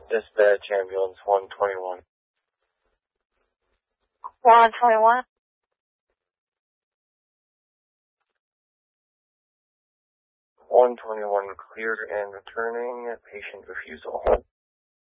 Dispatch ambulance 121. 121. 121 cleared and returning. Patient refusal.